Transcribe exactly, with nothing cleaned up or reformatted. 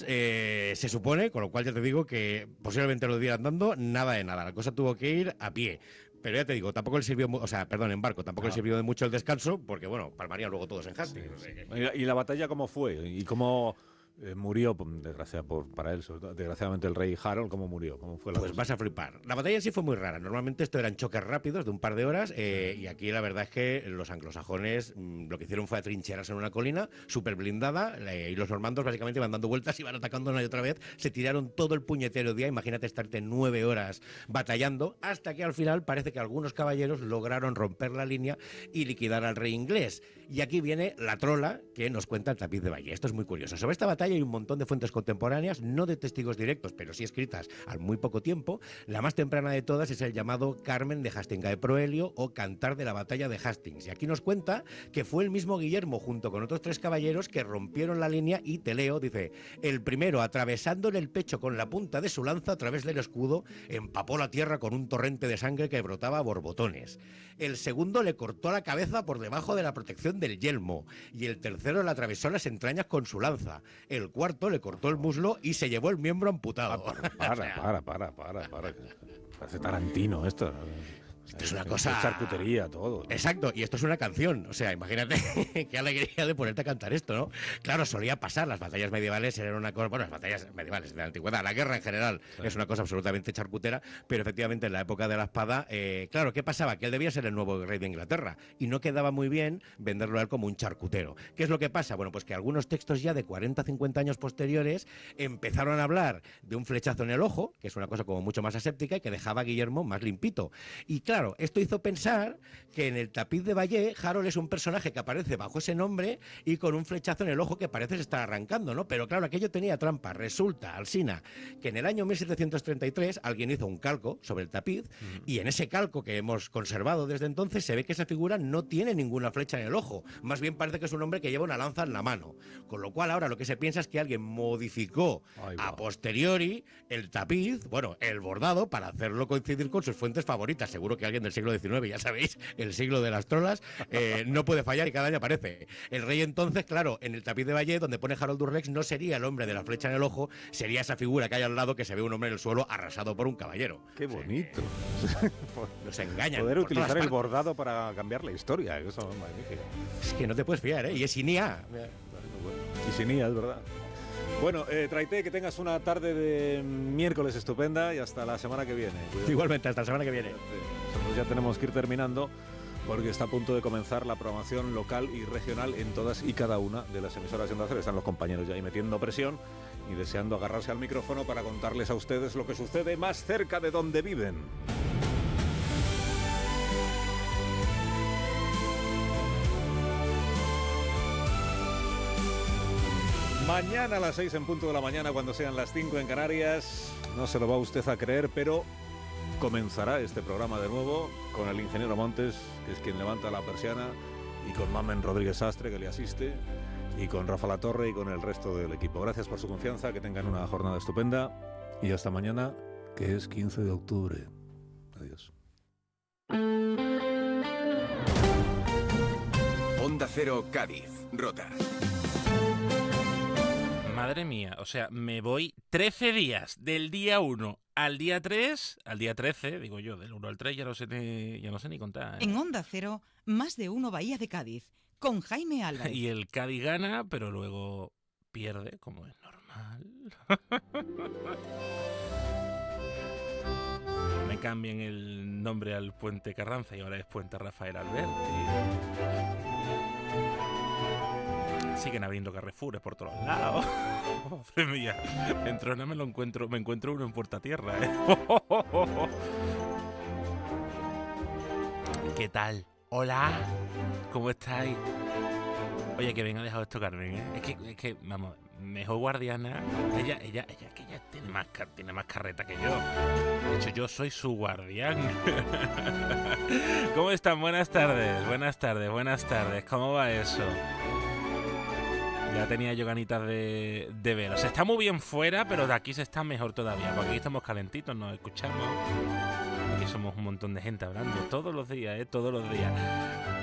horas, eh, se supone, con lo cual ya te digo que posiblemente lo dieran dando, nada de nada. La cosa tuvo que ir a pie. Pero ya te digo, tampoco le sirvió, o sea, perdón, en barco, tampoco Ah. le sirvió de mucho el descanso, porque bueno, palmarían luego todos en Hastings. Sí, sí. ¿Y la batalla cómo fue? ¿Y cómo eh, murió, desgracia por, para él, sobre todo, desgraciadamente el rey Harold, cómo murió? ¿Cómo fue la Pues cosa? vas a flipar. La batalla sí fue muy rara. Normalmente esto eran choques rápidos de un par de horas, eh, y aquí la verdad es que los anglosajones mmm, lo que hicieron fue atrincherarse en una colina súper blindada, eh, y los normandos básicamente iban dando vueltas, iban atacando una y otra vez, se tiraron todo el puñetero día, imagínate estarte nueve horas batallando, hasta que al final parece que algunos caballeros lograron romper la línea y liquidar al rey inglés. Y aquí viene la trola que nos cuenta el Tapiz de Valle. Esto es muy curioso. Sobre esta batalla hay un montón de fuentes contemporáneas, no de testigos directos, pero sí escritas al muy poco tiempo. La más temprana de todas es el llamado Carmen de Hastinga de Proelio, o Cantar de la batalla de Hastings. Y aquí nos cuenta que fue el mismo Guillermo, junto con otros tres caballeros, que rompieron la línea y, te leo, dice: el primero, atravesándole el pecho con la punta de su lanza a través del escudo, empapó la tierra con un torrente de sangre que brotaba a borbotones. El segundo le cortó la cabeza por debajo de la protección del yelmo, y el tercero le atravesó las entrañas con su lanza. El cuarto le cortó el muslo y se llevó el miembro amputado. Ah, para, para, para, para, para. Parece Tarantino esto. Esto es una cosa... Es charcutería, todo. Exacto, y esto es una canción. O sea, imagínate qué alegría de ponerte a cantar esto, ¿no? Claro, solía pasar, las batallas medievales eran una cosa... Bueno, las batallas medievales de la antigüedad, la guerra en general, sí, es una cosa absolutamente charcutera, pero efectivamente en la época de la espada, eh, claro, ¿qué pasaba? Que él debía ser el nuevo rey de Inglaterra, y no quedaba muy bien venderlo a él como un charcutero. ¿Qué es lo que pasa? Bueno, pues que algunos textos ya de cuarenta a cincuenta años posteriores empezaron a hablar de un flechazo en el ojo, que es una cosa como mucho más aséptica y que dejaba a Guillermo más limpito. Y claro, Claro, esto hizo pensar que en el Tapiz de Valle, Harold es un personaje que aparece bajo ese nombre y con un flechazo en el ojo que parece estar arrancando, ¿no? Pero claro, aquello tenía trampa. Resulta, Alsina, que en el año mil setecientos treinta y tres alguien hizo un calco sobre el tapiz, uh-huh, y en ese calco que hemos conservado desde entonces se ve que esa figura no tiene ninguna flecha en el ojo. Más bien parece que es un hombre que lleva una lanza en la mano. Con lo cual ahora lo que se piensa es que alguien modificó Ay, a wow. posteriori el tapiz, bueno, el bordado, para hacerlo coincidir con sus fuentes favoritas. Seguro que alguien del siglo diecinueve, ya sabéis, el siglo de las trolas, eh, no puede fallar y cada año aparece. El rey entonces, claro, en el Tapiz de Valle, donde pone Harold Durrex, no sería el hombre de la flecha en el ojo, sería esa figura que hay al lado que se ve un hombre en el suelo arrasado por un caballero. ¡Qué bonito! Sí. Nos engañan. Poder utilizar el bordado para cambiar la historia, eso es magnífico. Es que no te puedes fiar, ¿eh? Y es Inia. Y sin I A, es verdad. Bueno, eh, Traité, que tengas una tarde de miércoles estupenda y hasta la semana que viene. Cuidado. Igualmente, hasta la semana que viene. Nosotros ya tenemos que ir terminando porque está a punto de comenzar la programación local y regional en todas y cada una de las emisoras de Onda Cero. Están los compañeros ya ahí metiendo presión y deseando agarrarse al micrófono para contarles a ustedes lo que sucede más cerca de donde viven. Mañana a las seis en punto de la mañana, cuando sean las cinco en Canarias, no se lo va usted a creer, pero comenzará este programa de nuevo con el ingeniero Montes, que es quien levanta la persiana, y con Mamen Rodríguez Sastre, que le asiste, y con Rafa Latorre y con el resto del equipo. Gracias por su confianza, que tengan una jornada estupenda y hasta mañana, que es quince de octubre. Adiós. Onda Cero, Cádiz, Rota. Madre mía, o sea, me voy trece días, del día uno al día tres, al día trece, digo yo, del uno al tres ya no sé ni, ya no sé ni contar. ¿eh? En Onda Cero, más de uno Bahía de Cádiz, con Jaime Álvarez. Y el Cádiz gana, pero luego pierde, como es normal. Me cambian el nombre al Puente Carranza y ahora es Puente Rafael Alberti. Siguen habiendo Carrefoures por todos lados. Madre mía, dentro no me lo encuentro, me encuentro uno en Puerta Tierra, ¿eh? ¿Qué tal? Hola, ¿cómo estáis? Oye, que bien ha dejado esto Carmen, ¿eh? Es que, es que, vamos, mejor guardiana. Ella, ella, ella, que ella tiene más, tiene más carreta que yo. De hecho, yo soy su guardián. ¿Cómo están? Buenas tardes, buenas tardes, buenas tardes. ¿Cómo va eso? Ya tenía yo ganitas de, de veros. Se está muy bien fuera, pero de aquí se está mejor todavía. Porque aquí estamos calentitos, nos escuchamos. Aquí somos un montón de gente hablando todos los días, ¿eh? Todos los días.